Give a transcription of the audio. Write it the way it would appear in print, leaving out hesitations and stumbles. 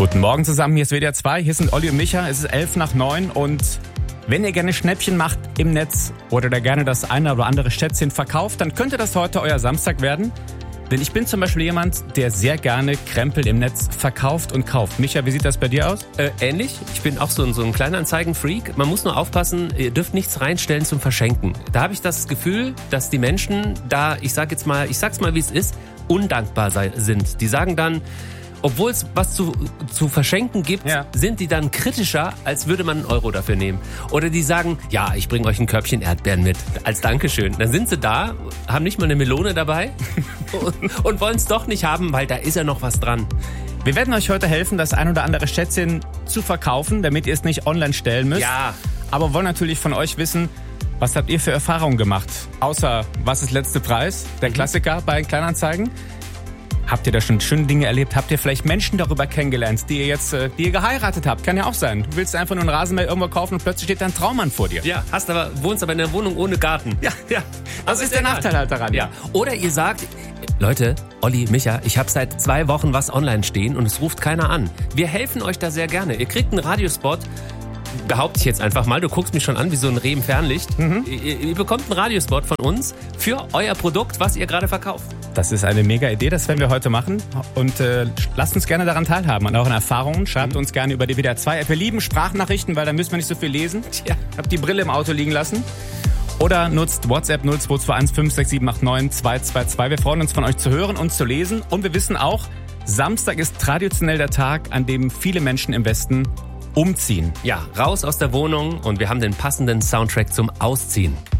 Guten Morgen zusammen, hier ist WDR 2, hier sind Olli und Micha, es ist 8:11 und wenn ihr gerne Schnäppchen macht im Netz oder da gerne das eine oder andere Schätzchen verkauft, dann könnte das heute euer Samstag werden. Denn ich bin zum Beispiel jemand, der sehr gerne Krempel im Netz verkauft und kauft. Micha, wie sieht das bei dir aus? Ähnlich. Ich bin auch so ein Kleinanzeigen-Freak. Man muss nur aufpassen, ihr dürft nichts reinstellen zum Verschenken. Da habe ich das Gefühl, dass die Menschen da, ich sag's mal wie es ist, undankbar sind. Die sagen dann, obwohl es was zu verschenken gibt, sind die dann kritischer, als würde man einen Euro dafür nehmen. Oder die sagen, ja, ich bringe euch ein Körbchen Erdbeeren mit, als Dankeschön. Dann sind sie da, haben nicht mal eine Melone dabei und wollen es doch nicht haben, weil da ist ja noch was dran. Wir werden euch heute helfen, das ein oder andere Schätzchen zu verkaufen, damit ihr es nicht online stellen müsst. Ja. Aber wollen natürlich von euch wissen, was habt ihr für Erfahrungen gemacht? Außer, was ist letzte Preis? Der Klassiker bei Kleinanzeigen. Habt ihr da schon schöne Dinge erlebt? Habt ihr vielleicht Menschen darüber kennengelernt, die ihr geheiratet habt? Kann ja auch sein. Du willst einfach nur einen Rasenmäher irgendwo kaufen und plötzlich steht da ein Traummann vor dir. Ja, wohnst aber in einer Wohnung ohne Garten. Ja. Das ist der Nachteil halt daran. Ja. Oder ihr sagt, Leute, Olli, Micha, ich habe seit 2 Wochen was online stehen und es ruft keiner an. Wir helfen euch da sehr gerne. Ihr kriegt einen Radiospot. Behaupte ich jetzt einfach mal, du guckst mich schon an wie so ein Reh im Fernlicht. Ihr bekommt einen Radiospot von uns für euer Produkt, was ihr gerade verkauft. Das ist eine mega Idee, das werden wir heute machen. Und lasst uns gerne daran teilhaben, an euren Erfahrungen. Schreibt uns gerne über die WDR 2 App. Wir lieben Sprachnachrichten, weil da müssen wir nicht so viel lesen. Tja. Habt die Brille im Auto liegen lassen. Oder nutzt WhatsApp 0221 56789 222. Wir freuen uns, von euch zu hören und zu lesen. Und wir wissen auch, Samstag ist traditionell der Tag, an dem viele Menschen im Westen umziehen. Ja, raus aus der Wohnung und wir haben den passenden Soundtrack zum Ausziehen.